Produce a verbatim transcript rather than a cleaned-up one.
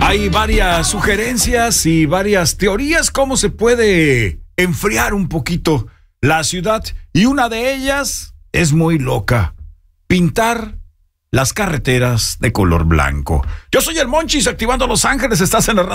Hay varias sugerencias y varias teorías cómo se puede enfriar un poquito la ciudad, y una de ellas es muy loca: pintar las carreteras de color blanco. Yo soy el Monchis, activando Los Ángeles. Estás en la radio.